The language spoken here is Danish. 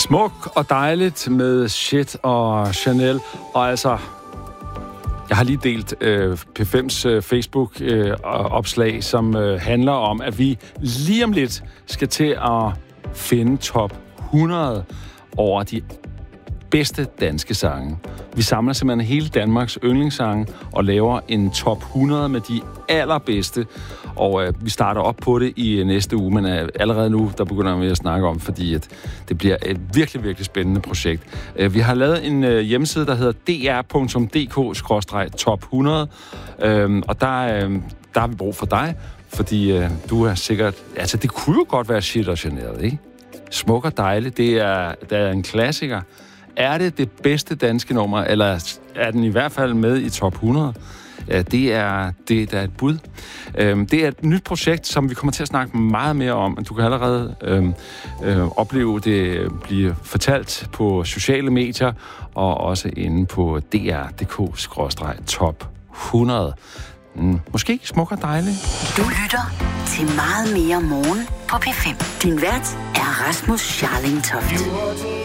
Smuk og dejligt med Shit og Chanel. Og altså, jeg har lige delt P5's Facebook-opslag, som handler om, at vi lige om lidt skal til at finde top 100 over de bedste danske sange. Vi samler simpelthen hele Danmarks yndlingssange og laver en top 100 med de allerbedste. Og vi starter op på det i næste uge, men allerede nu, der begynder vi at snakke om, fordi at det bliver et virkelig, virkelig spændende projekt. Vi har lavet en hjemmeside, der hedder dr.dk/top 100, og der har vi brug for dig, fordi du er sikkert... Altså, det kunne jo godt være Shit og Chanel, ikke? Smuk og dejligt, det er en klassiker. Er det bedste danske nummer, eller er den i hvert fald med i top 100? Det er et bud. Det er et nyt projekt, som vi kommer til at snakke meget mere om. Du kan allerede opleve det blive fortalt på sociale medier, og også inde på dr.dk/top 100. Måske smuk og dejligt. Du lytter til Meget mere morgen på P5. Din vært er Rasmus Scharling Toft.